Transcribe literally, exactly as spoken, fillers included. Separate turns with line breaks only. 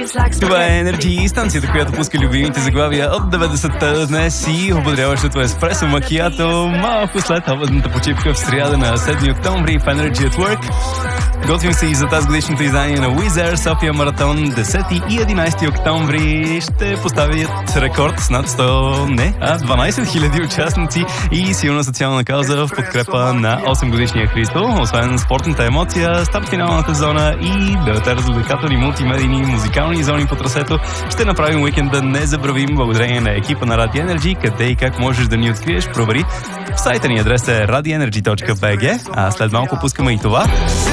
Това е Energy, станцията, която пуска любимите заглавия от деветдесетте днес и ободряващото еспресо макиато малко след обедната почивка в сряда на седми октомври в Energy at Work. Готвим се и за тази годишното издание на Wizard София Маратон. Десети и единайсети октомври ще поставят рекорд с над сто, не, а дванайсет хиляди участници и силна социална кауза в подкрепа на осем годишния Христо. Освен спортната емоция, старт финалната зона и девете развлекателни, мултимедийни, музикални зони по трасето ще направим уикенда незабравим благодарение на екипа на Radio Energy. Къде и как можеш да ни откриеш, провери. В сайта ни адрес е radio energy точка би джи, а след малко пускаме и това.